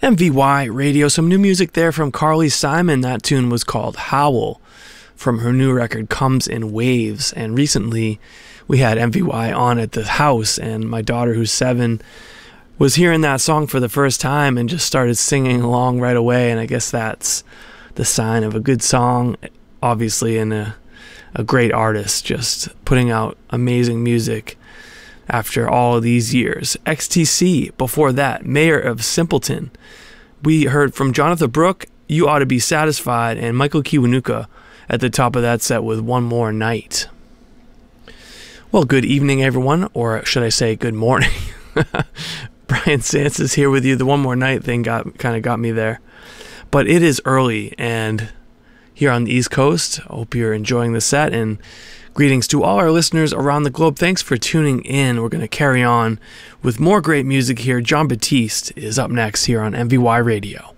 MVY Radio, some new music there from Carly Simon. That tune was called Howl from her new record Comes in Waves. And recently we had MVY on at the house, and my daughter, who's 7, was hearing that song for the first time and just started singing along right away. And I guess that's the sign of a good song, obviously, and a great artist just putting out amazing music after all of these years. XTC, before that, Mayor of Simpleton. We heard from Jonathan Brooke, You Ought to Be Satisfied, and Michael Kiwanuka at the top of that set with One More Night. Well, good evening, everyone, or should I say good morning. Brian Sands is here with you. The One More Night thing kind of got me there. But it is early, and here on the East Coast, I hope you're enjoying the set, and greetings to all our listeners around the globe. Thanks for tuning in. We're going to carry on with more great music here. Jon Batiste is up next here on MVY Radio.